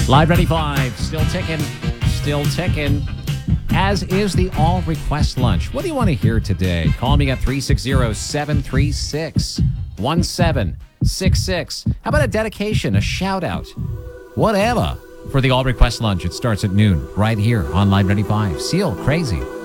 Live 95, still ticking, as is the all request lunch. What do you want to hear today? Call me at 360-736-1766. How about a dedication, a shout out, whatever, for the all request lunch? It starts at noon right here on Live 95. Seal Crazy.